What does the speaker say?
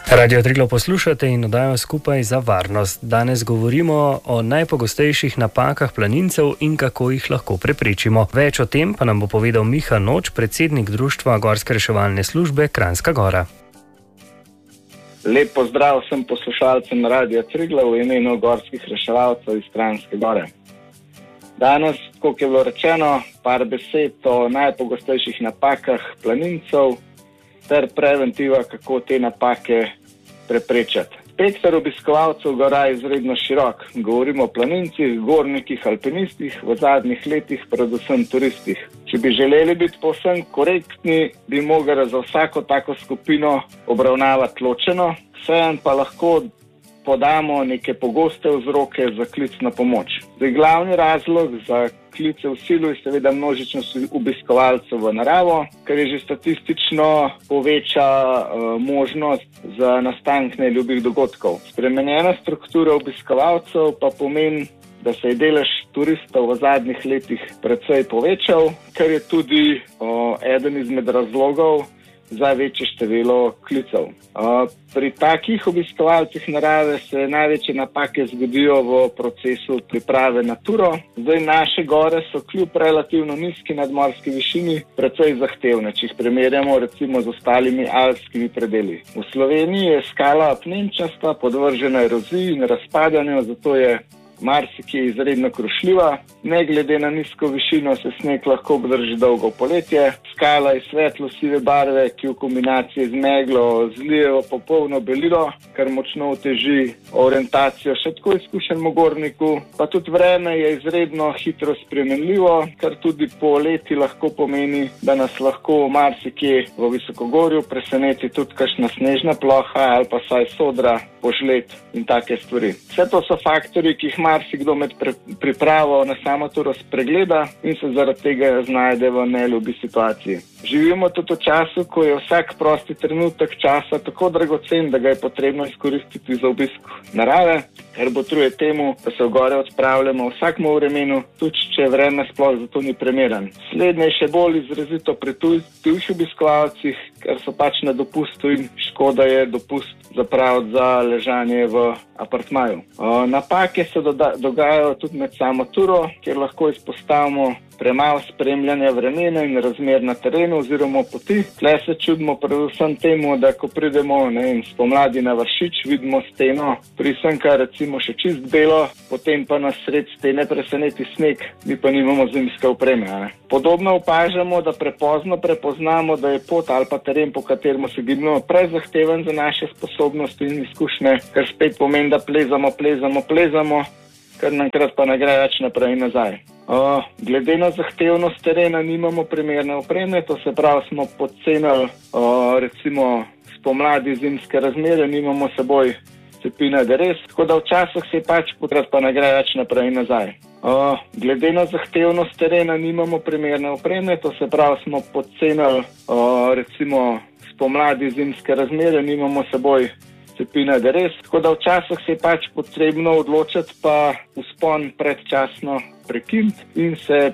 Radio Triglav poslušate in oddajo Skupaj za varnost. Danes govorimo o najpogostejših napakah planincev in kako jih lahko preprečimo. Več o tem pa nam bo povedal Miha Noč, predsednik Društva Gorske reševalne službe Kranjska Gora. Lep pozdrav vsem poslušalcem Radio Triglav v imenu gorskih reševalcev iz Kranjske Gore. Danes, kot je bilo rečeno, par besed o najpogostejših napakah planincev ter preventiva, kako te napake preprečati. Spekter obiskovalcev gora je izredno širok. Govorimo o planincih, gornikih, alpinistih, v zadnjih letih predvsem turistih. Če bi želeli biti povsem korektni, bi mogli za vsako tako skupino obravnavati ločeno, vseeno pa lahko podamo neke pogoste vzroke za klic na pomoč. Glavni razlog za klice v silu je seveda množičnost obiskovalcev v naravo, kar je že statistično poveča možnost za nastanek neljubih dogodkov. Spremenjena struktura obiskovalcev pa pomeni, da se je delež turistov v zadnjih letih precej povečal, kar je tudi eden izmed razlogov za večje število klicev. Pri takih obiskovalcih narave se največje napake zgodijo v procesu priprave na turo. Zdaj naše gore so kljub relativno nizki nadmorski višini precej zahtevne, če jih primerjamo recimo z ostalimi alpskimi predeli. V Sloveniji je skala apnenčasta, podvržena eroziji in razpadanju, zato je marsikje izredno krušljiva. Ne glede na nizko višino se sneg lahko obdrži dolgo poletje. Skala je svetlo sive barve, ki v kombinaciji z meglo zlije v popolno belilo, kar močno oteži orientacijo še tako izkušenemu gorniku. Pa tudi vreme je izredno hitro spremenljivo, kar tudi po leti lahko pomeni, da nas lahko marsikje v visokogorju preseneti tudi kakšna snežna ploha ali pa saj sodra, požled in take stvari. Vse to so faktorji, ki jih marsikdo med pripravo na samo turo spregleda in se zaradi tega znajde v neljubi situaciji. Živimo tudi v času, ko je vsak prosti trenutek časa tako dragocen, da ga je potrebno izkoristiti za obisk narave, ker botruje temu, da se v gore odpravljamo v vsakem vremenu, tudi če vreme sploh zato ni primeren. Slednje je še bolj izrazito pri tujih obiskovalcih, ker so pač na dopustu in škoda je dopust zapraviti za ležanje v apartmaju. Napake se dogajajo tudi med samo turo, kjer lahko izpostavimo premalo spremljanja vremena in razmer na terenu oziroma poti. Tle se čudimo predvsem temu, da ko pridemo spomladi na Vršič, vidimo steno Prisenka recimo še čist belo, potem pa nas sred stene preseneti sneg, mi pa nimamo zimske opreme. Podobno opažamo, da prepozno prepoznamo, da je pot ali pa teren, po katerem se gibljamo, prezahteven za naše sposobnosti in izkušnje, kar spet pomeni, da plezamo, kar nankrat pa ne gre več naprej in nazaj. Glede na zahtevnost terena nimamo primerne opreme, to se pravi, smo podcenili recimo spomladi zimske razmere, nimamo seboj cepina deres, tako da včasih se pač potrat pa ne gre več naprej in nazaj. Glede na zahtevnost terena nimamo primerne opreme, to se pravi, smo podcenili recimo spomladi zimske razmere, nimamo seboj cepina deres, tako da včasih se je pač potrebno odločiti pa vzpon predčasno prekiniti in se